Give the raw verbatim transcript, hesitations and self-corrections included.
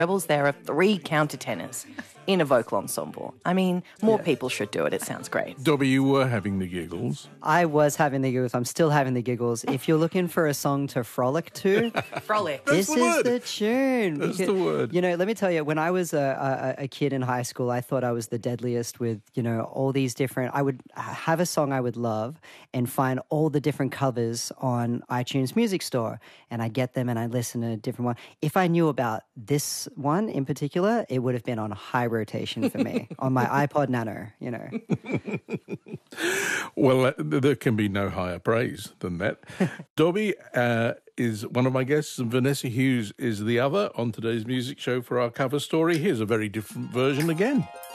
Rebels, there are three countertenors in a vocal ensemble. I mean, more yeah. people should do it. It sounds great. Dobby, you were having the giggles. I was having the giggles. I'm still having the giggles. If you're looking for a song to frolic to, frolic. This That's the is word. the tune. That's Because, the word. You know, let me tell you, when I was a, a, a kid in high school, I thought I was the deadliest with, you know, all these different. I would have a song I would love and find all the different covers on iTunes Music Store, and I'd get them and I'd listen to a different one. If I knew about this one in particular, it would have been on high rotation for me on my iPod Nano, you know. Well, uh, there can be no higher praise than that. Dobby uh, is one of my guests, and Vanessa Hughes is the other on today's music show for our cover story. Here's a very different version again.